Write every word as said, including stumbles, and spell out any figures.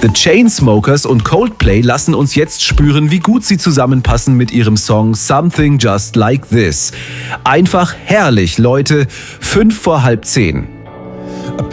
The Chainsmokers und Coldplay lassen uns jetzt spüren, wie gut sie zusammenpassen mit ihrem Song Something Just Like This. Einfach herrlich, Leute. Fünf vor halb zehn.